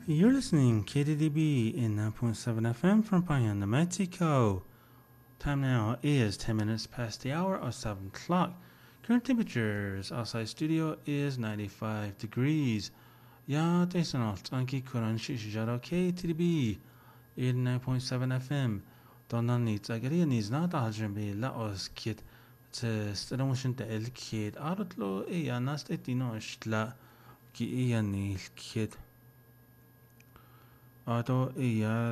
You're listening KDDB in 9.7 FM from Payanda, Mexico. Time now is 10 minutes past the hour of 7 o'clock. Current temperatures outside studio is 95 degrees. Ya Tesonalt Anki Kuran Shishijaro KTDB 89.7 FM. Donan needs Agaria needs not Algembe Laos Kit to Stadamushin the El Kid Arutlo Ea Nast Etino Shtla Ki Ea Nil Kid. Auto Ea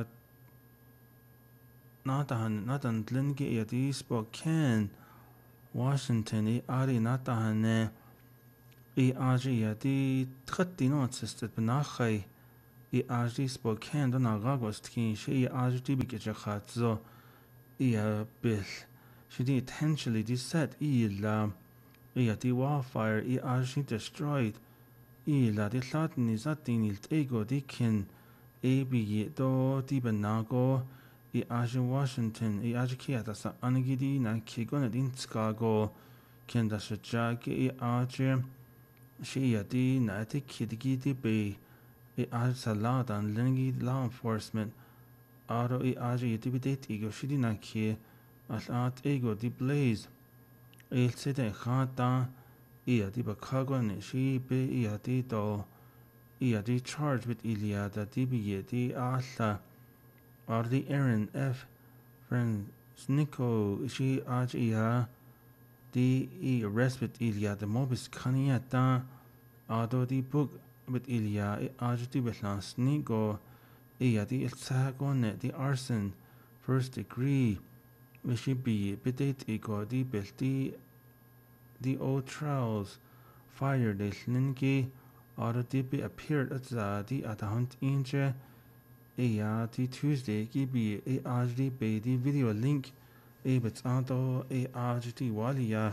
Nathan Glengi Ea Di Spokane Washington Ari Natahane Asia Di Tretino Sisted Benachai Asia Spokane Donagagos Kin She Asia Dibikatzo Bill. She did intentionally set La Di wildfire Asia destroyed La Di Latin is at the ego Dikin AB do Di Benago Asia Washington Asia Kiata Anagidi na Kigon in Chicago Kenda Shajaki Asia She Di Nati Kidgidi Bay Asia Salad and Lengi law enforcement Aro Asia Dibidate Ego Shidinaki At Ego Di Blaze El Sede Khata Di Bakagon She Be Di Do Di charged with Iliada Di Asha or the Aaron F. Francisco She Aja Di arrest with Iliada Mobis Kaniata Ado Di book with Ilia Ajdi Betlan Snigo Di El Sahagon Di arson first degree Wishi be Bidate Ego Di Belti Di old trials fire de Slingi Ado Di appeared at Zadi at a hunt inje Di Tuesday Gibi Ajdi Bay Di video link Bets Ado Ajdi Walia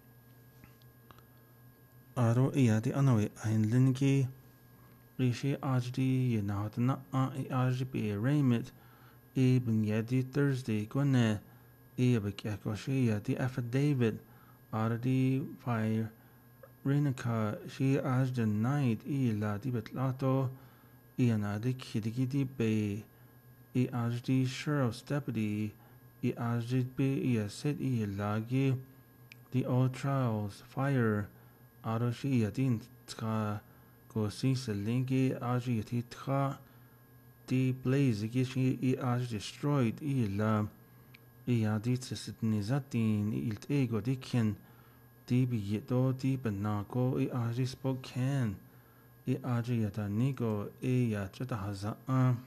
Ado Di Anoe Ein Lingi Rishi Ajdi Yenat Na Ajdi Bay Raymit Ben Yedi Thursday Gone Bekakoshe Di affidavit Di fire Renica She Ajdi night La Di Betlato Di Kidgidi Bay Ajdi Sheriff's deputy Ajdi Bay said Lagi the old trials fire Ado She Yadin Tka Go see Selingi Ajdi Tka Di blaze Gishi Ajdi destroyed La Di Tsitnizatin Il Ego Dikin Di Biedo Di Benago Ajdi Spokane Aja Yata Nigo Chata Haza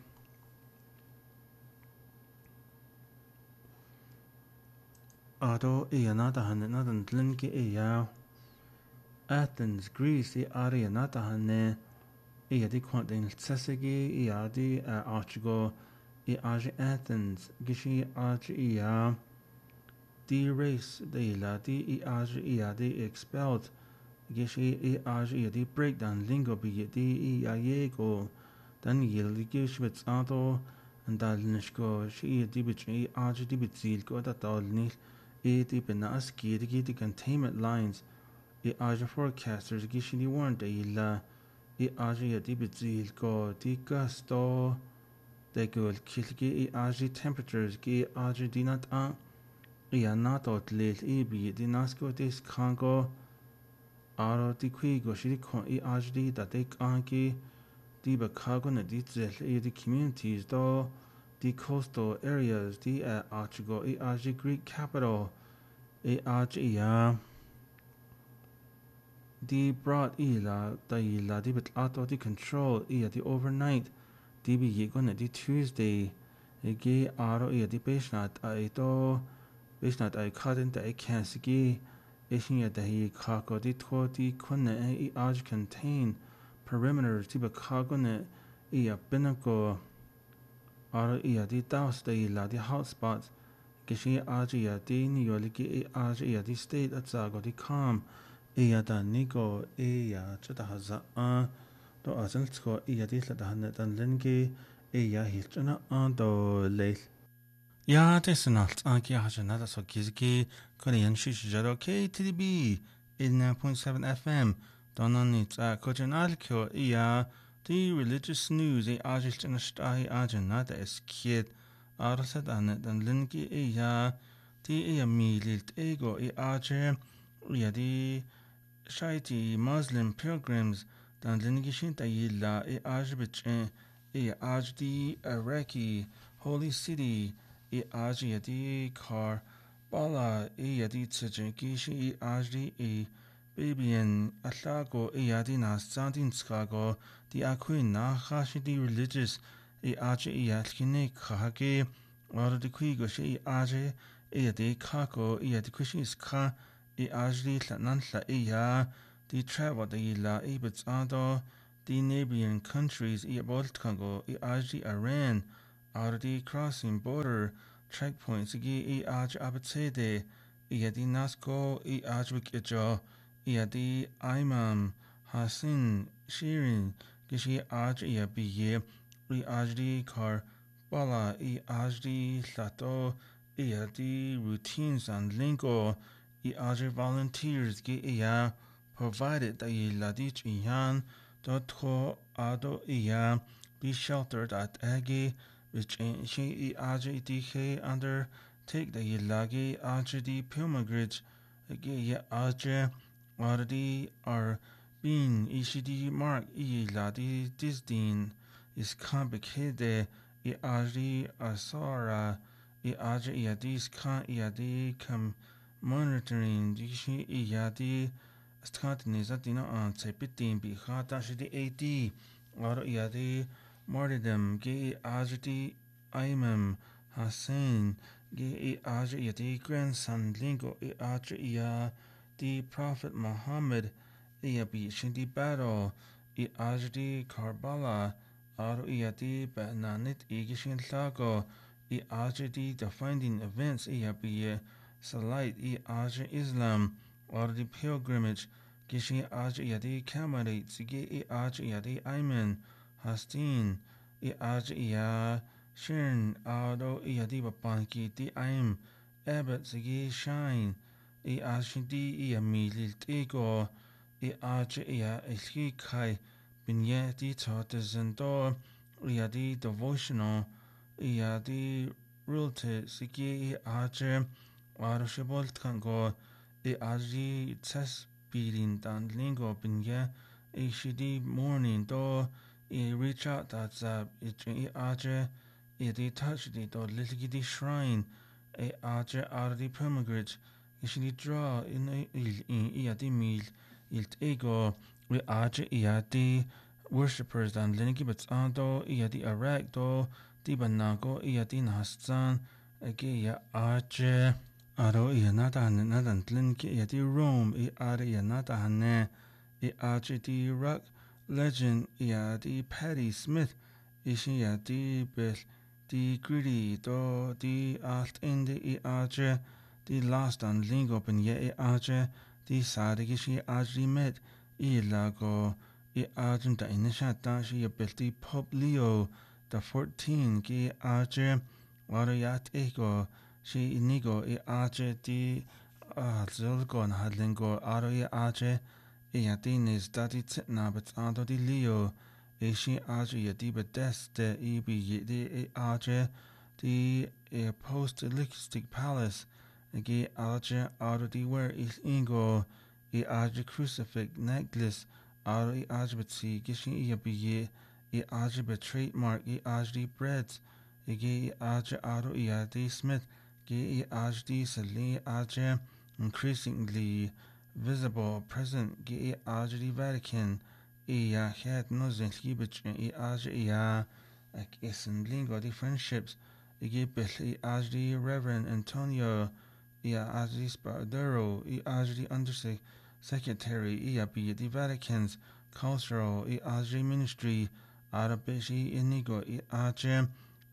Ado Natahan Nathan Tlinki Athens, Greece Aria Natahane Di Quantin Tsesegi Di Archigo Aja Athens Gishi Aja Di race De La Di Aja Di expelled Gishi Aja Di breakdown lingo Bi Di Iego Dan Yil Gishwitz Ado and Dalnishko She Di Bitchi Aja Di Bitzil Go that Dalnil Di Benaski Di containment lines Aja forecasters Gishi Di warned La Aja Di Bitzil Go Di Gusto De Gul Kilgi Aja temperatures Gi Aja Di Nat Natot Lil Ibi Di Nasco Dis Congo Aro Di Quigo Shidi Kon Ajdi that they Anki Di Bakagon Di Zel Di communities do Di coastal areas Di Archigo Aji Greek capital Aji Di brought Ila Di Betlato Di control Di overnight Di Yegon Di Tuesday Gi Aro Di Beshnat Beshnat Kadin Da Kansigi Ishinya Dahi Kako Di Toti Kune Aj contain perimeters Tiba Kagone Binago Aro Di Daus De La Di hotspots Gishi Aji Di Nioliki Aji Di state at Zago Di Calm Da Nigo Chatahaza Do Azilsko Di Ladahanet and Lingi Hilchana Do Late Ja, det är allt. Anki Hajanada så Kizki, Korean Shishijaro KTDB, 89.7 FM, Dononit Kojanalkyo, the religious news ajil in a stahi ajanata is kid arasad an it and linki ya the milit ego aje di shaiti Muslim pilgrims dan linki shinta yilla ajbich aj the Iraqi holy city aj di car bala di tsajikishi aj di Babian Atlago Iadina Sandin Skago, the Aquin Nahashi the religious Aje Iatkine Kahage, or the Quigo she Aje, de Kako Iadikushis Ka, Ajdi Tlanantla Iya, the travel the La Ebits Ado, the neighboring countries Boltkago, Ajdi Iran, or the crossing border checkpoints Aj Abatsede, Iadi Nasko, Ajwik Ejo. Di Imam Hassan Shirin Gishi Aj Biye Ajdi Kar Bala Ajdi Sato di routines and lingo Aj volunteers Gia provided the Ladich Iyan Dotko Ado Iya be sheltered at Agi which she Aj DK undertake the Lagi Aj di pilgrimage Aj Already are being ishidi mark ladi disdin is complicated iadi asara iadi iadis kan iadi monitoring dishi iadi skantinizadina on sepitin bi khata shidi ad or iadi martyrdom ge ajdi imam Hassan ge iadi grandson lingo iadi the Prophet Muhammad Iabi Shindi Battle Ajdi Karbala Aru Iadi Bananit Igishin Lago Ajdi Defining Events Iabi Salit Aj Islam or the pilgrimage Gishi Aj Iadi Kamarit Sigi Aj Iadi Ayman Hastin Aj Ia Shirin Ado Iadi Babanki Di Aim Abbot Sigi Shine Ashidi milil ego aj ilki kai binyeti totezendo di devotional di rulte sigi aj arushibolt kango aji tes bilin dan lingo binye shidi morning do reach out that aj di touch di do little shrine aj di pilgrimage Ishini draw in iadi mil ilt ego we aj iadi worshippers and linigibets ando iadi Iraq do di banago iadi Hassan age aj aro ianata nadan linki iadi Rome iadi ianata hane aj di Iraq legend iadi Patti Smith ishi iadi beth di greedy do di alt indi aj the last and lingo ben ye aje the sadigishi ajri met ilago ajun da inishata shi ability Pope Leo the 14 ki aje warayat ego shi inigo aje di zilgon hadlingo aro aje yatinis dati titna but ando di Leo shi aje yadi bedeste ibi yidi aje the apostolistic palace Age Alja Audi where is Ingo Aj crucifix necklace Ari Ajbetsi Gishi Iabiye Ajbe trademark Ajdi breads Age Aj Aro Iadi Smith Ge Ajdi Sali Aj increasingly visible present Ge Ajdi Vatican Het Nozin Libich Aj Isen Lingo the friendships Age Bethli Ajdi Reverend Antonio Ajdi Spadero, Ajdi Undersecretary, the Vatican's Cultural, Ajdi Ministry, Arabishi Inigo, Ajem,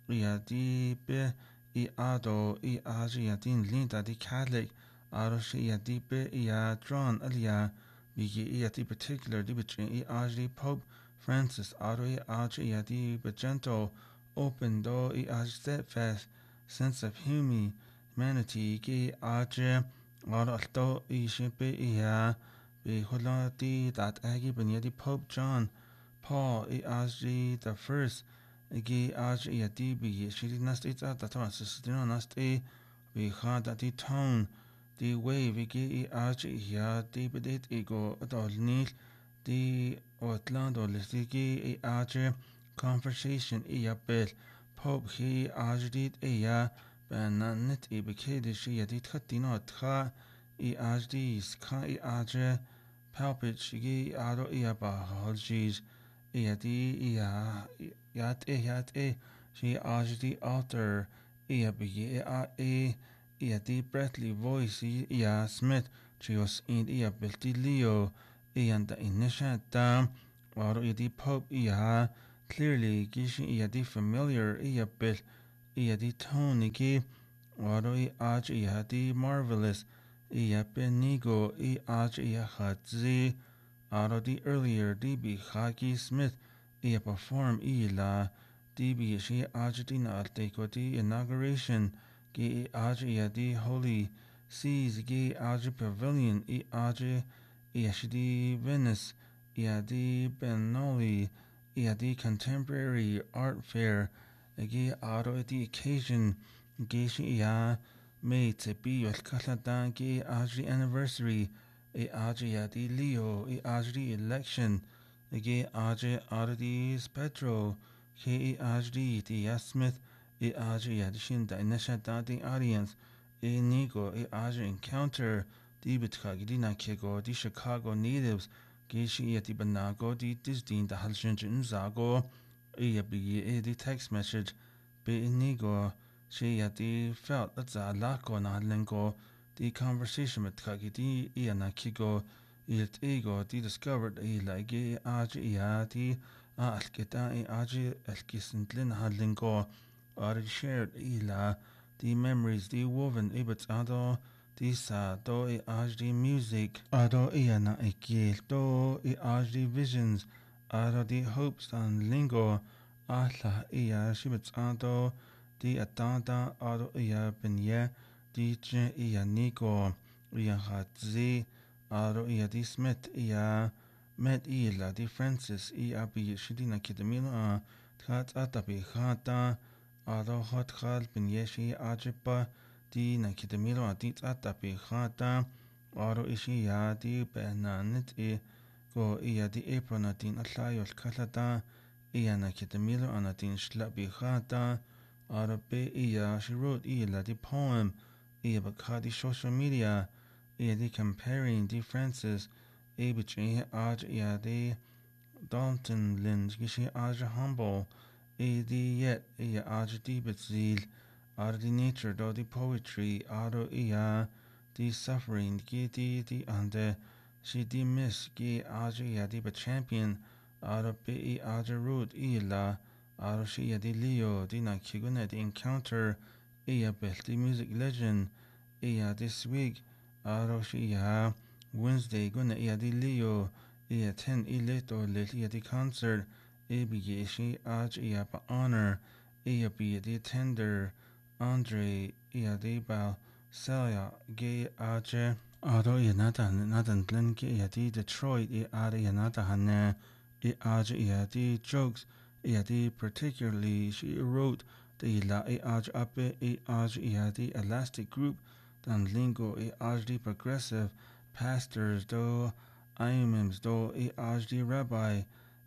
di Be, Ado, Ajdi Adin Linda, the Catholic, Aroshi, di Be, Drawn, Alia, the particular, the between Ajdi Pope Francis, Ado, Ajdi, the Begento, open door, Ajdi steadfast sense of humanity ki aje alto ishipe be holati that agi benya di Pope John Paul ajdi the first igi ajdi ya di bi shiri nast it's at the time sistino nast we had that the tone the wave igi ajdi ya di bedit ego adol nil the Outland or listigi ajdi conversation ya bel Pope he ajdi ya ben net bekede shi ya di tino tra ajdi ska ajdi Palpage igi aro ba holgis di yat she ajdi alter bigi di Bradley voice Smith chios in belti Leo and the initial dam aro di Pope clearly gishi di familiar bel di tone igi aro di marvelous Benigo Hadzi Aro di earlier DB Haki Smith perform la DB she Ajadina Alteko di inauguration Gi di Holy Seas Gi Pavilion Shidi Venice di Benoli di Contemporary Art Fair Gi Aro di occasion Gishi made to be your Kaladan Gi anniversary di Leo election Gi di Petro Ki di Smith di Shin the initial the audience Nigo encounter di Bitka di Nakego di Chicago natives Gishi di Banago di Disney the Halshin Zago di text message be Nigo she di felt that's a lako na lengo the conversation with kagi di nakigo it ego di discovered like di alkita alkisentlin hadlingo or shared la the memories di woven ibits ado di sa do di music ado na ikil do di visions ado di hopes and lingo ala shibits ado di atanda aro benye di chen Nico Hadzi aro di Smith met la di Francis bi shidina kidamino tat atabi khata aro hot khal benye shi ajipa di na kidamino di atabi khata aro ishi di benanit go di April din atlayol kalata na kidamino anatin shlabi khata Arabe she wrote the poem about the social media the comparing the Francis between the Dalton Lynch gishi humble the yet the betzil the nature do the poetry aro the suffering the and she the miss the champion Arabe root la Aro she di Leo di na kiguna di encounter bel di music legend this week aro she Wednesday guna di Leo ten leto le di concert bi she ba honor bi di tender Andre di ba Celia ge aro nadan glen ge di Detroit nata hanne di jokes particularly she wrote the la ape the elastic group dan lingo the progressive pastors do imams do the rabbi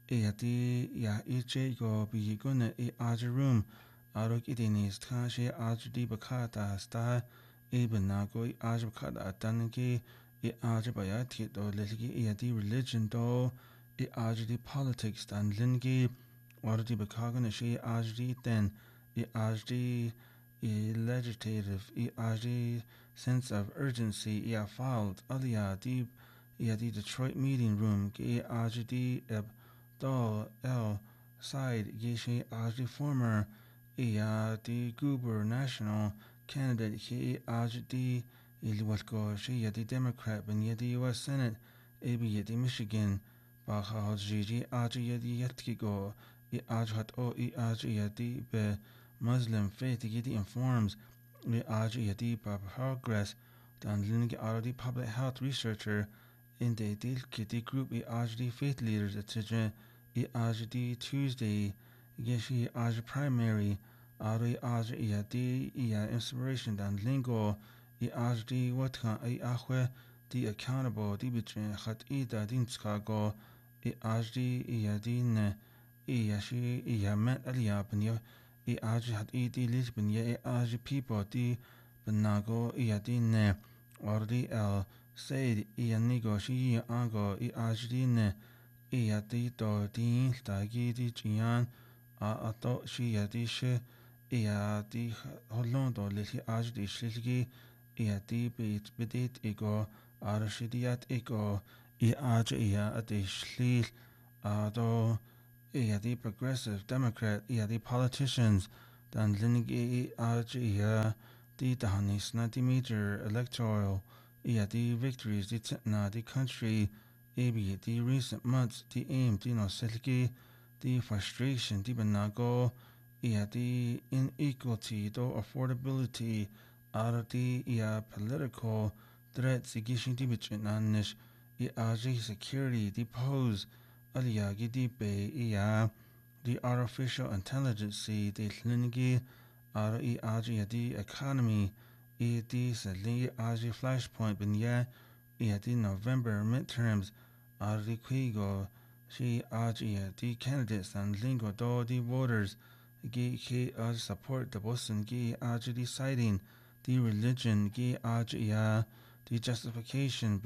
the go be gonna room arok idinis tashi the bakata sta nago bakata tanki bayati do legi the religion do the politics dan lingi Wardi Bakagan she Ajdi then Ajdi legislative Ajdi sense of urgency filed Alia deep the Detroit meeting room Ajdi Dal El side she Ajdi former the Goober national candidate Ajdi Ilwatko she the Democrat and the US Senate the Michigan Baha Gigi Ajdi Yetkigo Ajhat di be Muslim faith the informs di progress dan the public health researcher in the group the faith leaders etc I Ajdi Tuesday, Gishi Aj primary, Ari Aj Iadi Ia inspiration dan lingo, I Ajdi Watkan I Ahwe, the accountable, the between Hat Ida Dinskago, I Ajdi Iadine, Iashi Ia met Alia Benya, I Aj had Idi Lisbon, Ye Aj people, the Benago Iadine, or the El. Said Ianigo shi ango I ajdine Iadi do din stagi di jian a ato shi yadi she Iadi holondo lili ajdi shilgi Iadi bit bidit ego arashidiat ego I aj ia adi shlil ado Iadi progressive democrat Iadi politicians dan linigi aj ia di dahanis na di major electoral the victories the country the recent months the aim the nostalgia the frustration the banago the inequality the affordability out of the political threats the gishin the bitchinanish the security the pose aliyagi the bay the artificial intelligence the linigi out the economy sadly flashpoint the November midterms the Quigo she the candidates and lingo do the voters support the Boston deciding the religion the justification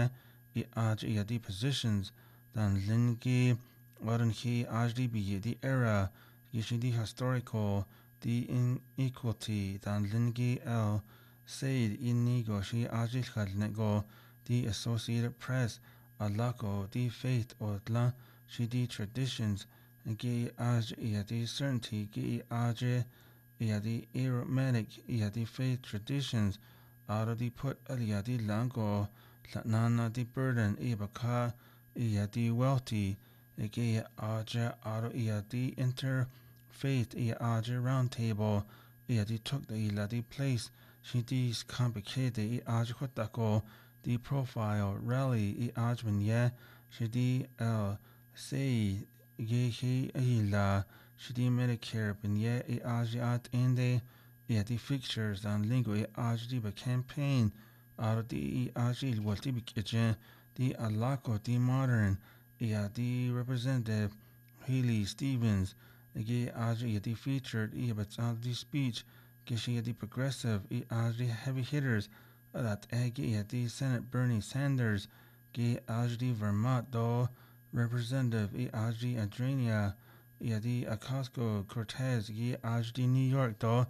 the positions dan lingi waran the era the historical the inequality dan lingi said inigo shi ajil khalnego the Associated Press alako the faith odla shi the traditions gi aj the certainty gi aj the aromatic the faith traditions out of the put the lango nana the burden ibaka the wealthy gi aj out the interfaith aj round table the took the place she these complicated ajkotako the profile rally ajman she the say ye la she the Medicare ben ajat ende the fixtures and lingo ajdi campaign out of the ajil walti bikje the alako the modern the representative Haley Stevens the featured the speech Gishi the progressive the heavy hitters that the Senate Bernie Sanders the Vermont do representative Adriana the Acasco Cortez the New York do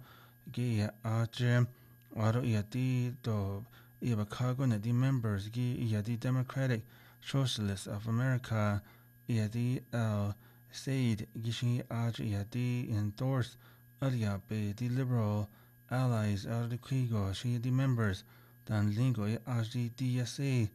the do Chicago the members the Democratic Socialists of America the Said Gishi the endorsed Aliabe the liberal allies of the Quigo she the members dan lingo the DSA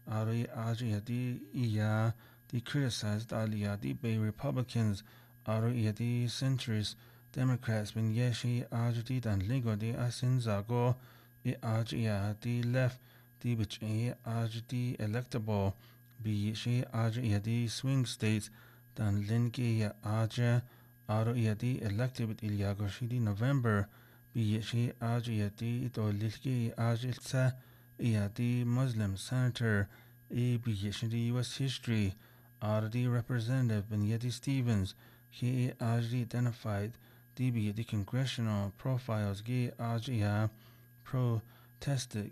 the criticized Alia the Bay Republicans the centrist Democrats ben yeshi the dan lingo the asinzago the left the which the electable be she the swing states dan lingi the elected with Iliagoshidi November be she the lilki the Muslim senator be the US history the representative ben Yeti Stevens he identified the congressional profiles protested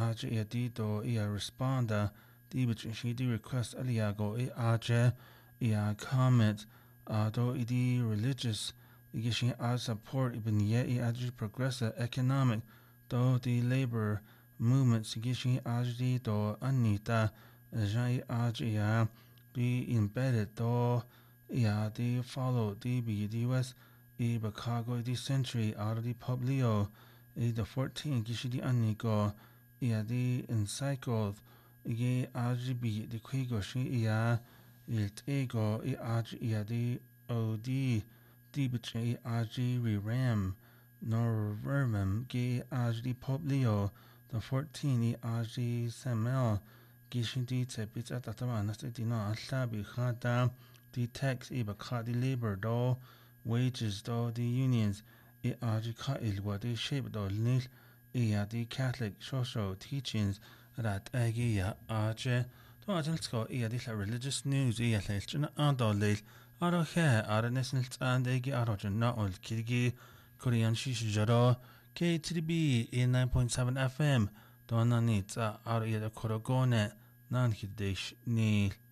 responda the request aliago comment though the religious support progressive economic though the labor movements do anita be embedded though the follow the US Chicago the century out of the Publio the 14 the anigo the encycled the Quigo il ego the od the ram nor vermem the Publio the 14 Samel Gishindi Tepita Tatamana Stetina Sabi Hada the tax the labor do wages do the unions ka ilwa the shape do nil the Catholic social teachings that aje do ajelsko the religious news leilchna ando leil aro he national and aro na ol kirgi Korean shish jaro K3B 9.7 FM Donna nits aro korogone nan hidesh nil